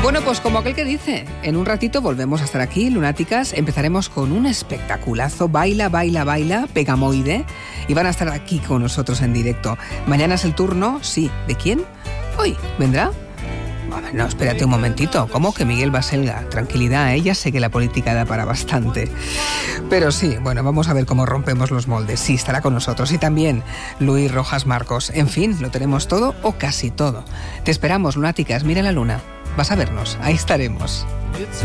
Bueno, pues como aquel que dice, en un ratito volvemos a estar aquí, lunáticas. Empezaremos con un espectaculazo, Baila, Baila, Baila, Pegamoide, y van a estar aquí con nosotros en directo. Mañana es el turno, sí, ¿de quién? Hoy, ¿vendrá? No, espérate un momentito. ¿Cómo que Miguel Baselga? Tranquilidad, ya sé que la política da para bastante. Pero sí, bueno, vamos a ver cómo rompemos los moldes. Sí, estará con nosotros. Y también Luis Rojas Marcos. En fin, lo tenemos todo o casi todo. Te esperamos, lunáticas. Mira la luna. Vas a vernos. Ahí estaremos.